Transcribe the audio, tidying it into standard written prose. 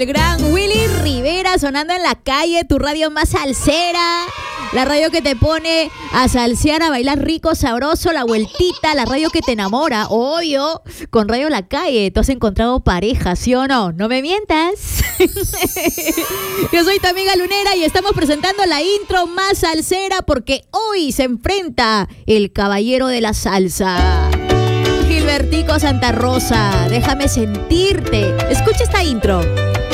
el gran Willy Rivera sonando en la calle, tu radio más salsera. La radio que te pone a salsear, a bailar rico, sabroso, la vueltita, la radio que te enamora. Obvio, con Radio La Calle tú has encontrado pareja, ¿sí o no? No me mientas. Yo soy tu amiga Lunera y estamos presentando la intro más salsera porque hoy se enfrenta el caballero de la salsa. Gilbertico Santa Rosa, déjame sentirte. Escucha esta intro.